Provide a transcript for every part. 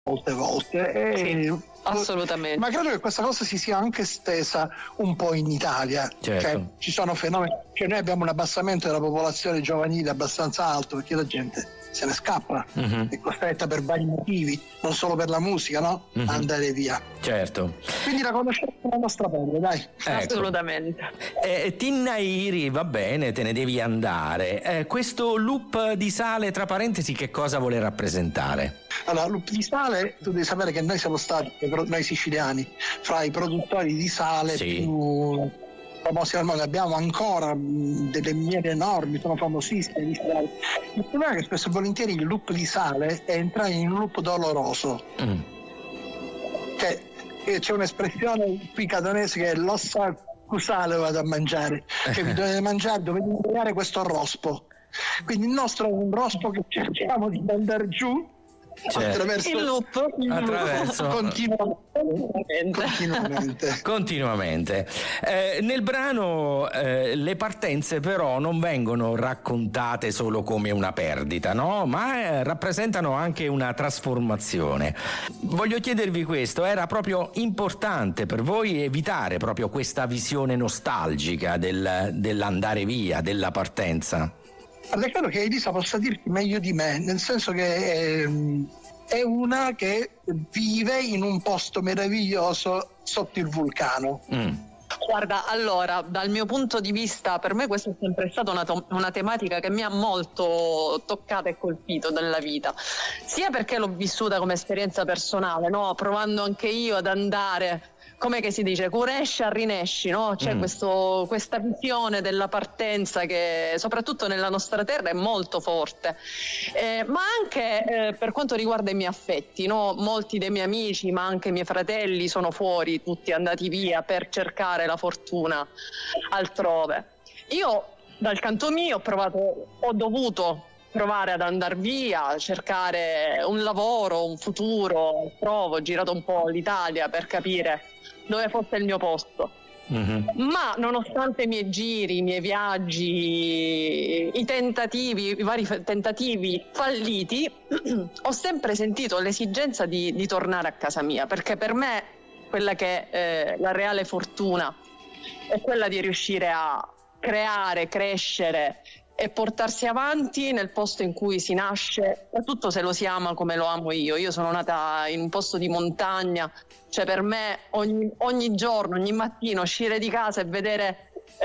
molte volte. Sì, assolutamente. Ma credo che questa cosa si sia anche stesa un po' in Italia. Certo. Cioè, ci sono fenomeni, cioè noi abbiamo un abbassamento della popolazione giovanile abbastanza alto, perché la gente se ne scappa, è costretta per vari motivi, non solo per la musica, no? Andare via. Certo. Quindi la conosciamo la nostra pelle, dai. Ecco. Assolutamente. Tinna Iri, va bene, te ne devi andare. Questo loop di sale, tra parentesi, che cosa vuole rappresentare? Allora, loop di sale, tu devi sapere che noi siamo stati, noi siciliani, fra i produttori di sale più famosi al mondo. Abbiamo ancora delle miniere enormi, sono famosissime di sale. Il problema è che spesso e volentieri il loop di sale è entrare in un loop doloroso. Cioè, c'è un'espressione qui catanese che è l'ossa sale vado a mangiare, cioè vi dovete mangiare, dovete impiegare questo rospo. Quindi il nostro è un rospo che cerchiamo di mandare giù attraverso il loop, continuamente. Nel brano le partenze però non vengono raccontate solo come una perdita, no? Ma rappresentano anche una trasformazione. Voglio chiedervi questo: era proprio importante per voi evitare proprio questa visione nostalgica dell'andare via, della partenza? Allora, è chiaro che Elisa possa dirti meglio di me, nel senso che è una che vive in un posto meraviglioso sotto il vulcano. Guarda, allora, dal mio punto di vista, per me questa è sempre stata una tematica che mi ha molto toccata e colpito nella vita, sia perché l'ho vissuta come esperienza personale, no? Provando anche io ad andare, come che si dice, curesci a rinesci, no? C'è questa visione della partenza che soprattutto nella nostra terra è molto forte, ma anche per quanto riguarda i miei affetti, no? Molti dei miei amici, ma anche i miei fratelli sono fuori, tutti andati via per cercare la fortuna altrove. Io dal canto mio ho dovuto provare ad andare via, cercare un lavoro, un futuro, ho girato un po' l'Italia per capire dove fosse il mio posto. Ma nonostante i miei giri, i miei viaggi, i vari tentativi falliti, ho sempre sentito l'esigenza di tornare a casa mia, perché per me quella che è la reale fortuna è quella di riuscire a creare, crescere e portarsi avanti nel posto in cui si nasce, soprattutto se lo si ama come lo amo io. Io sono nata in un posto di montagna, cioè per me ogni giorno, ogni mattino uscire di casa e vedere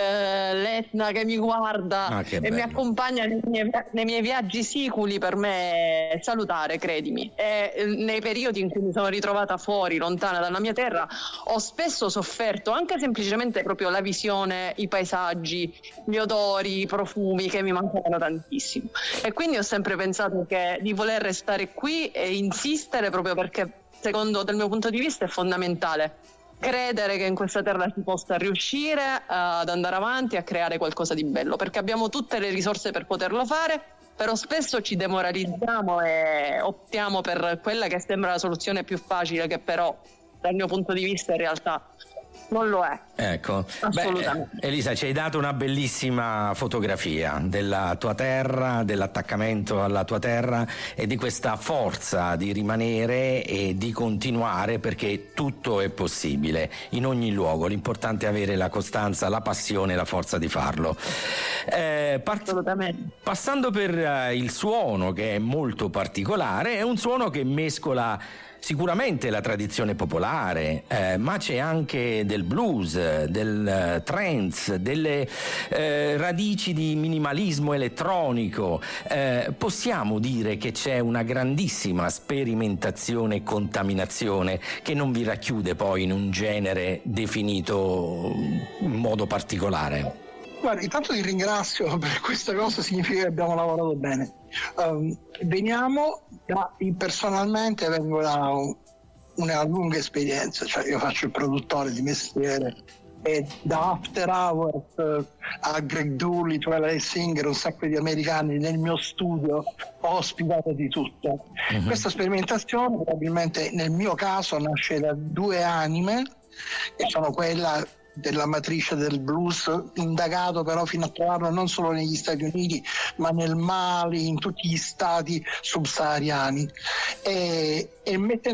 l'Etna che mi guarda e mi accompagna nei miei viaggi siculi, per me è salutare, credimi. E nei periodi in cui mi sono ritrovata fuori, lontana dalla mia terra, ho spesso sofferto anche semplicemente proprio la visione, i paesaggi, gli odori, i profumi che mi mancavano tantissimo, e quindi ho sempre pensato che di voler restare qui e insistere, proprio perché dal mio punto di vista è fondamentale credere che in questa terra si possa riuscire ad andare avanti, a creare qualcosa di bello, perché abbiamo tutte le risorse per poterlo fare, però spesso ci demoralizziamo e optiamo per quella che sembra la soluzione più facile, che però dal mio punto di vista in realtà non lo è. Ecco, assolutamente. Elisa, ci hai dato una bellissima fotografia della tua terra, dell'attaccamento alla tua terra e di questa forza di rimanere e di continuare, perché tutto è possibile in ogni luogo. L'importante è avere la costanza, la passione e la forza di farlo. Assolutamente. Passando per il suono, che è molto particolare, è un suono che mescola sicuramente la tradizione popolare, ma c'è anche del blues, del trance, delle radici di minimalismo elettronico. Possiamo dire che c'è una grandissima sperimentazione e contaminazione che non vi racchiude poi in un genere definito in modo particolare. Guarda, intanto ti ringrazio per questa cosa, significa che abbiamo lavorato bene. Personalmente vengo da una lunga esperienza, cioè io faccio il produttore di mestiere e da After Hours a Greg Dulli, Twilight Singer, un sacco di americani nel mio studio ho ospitato di tutto. Questa sperimentazione probabilmente nel mio caso nasce da due anime, che sono quella della matrice del blues, indagato però fino a trovarlo non solo negli Stati Uniti ma nel Mali, in tutti gli stati subsahariani, e mette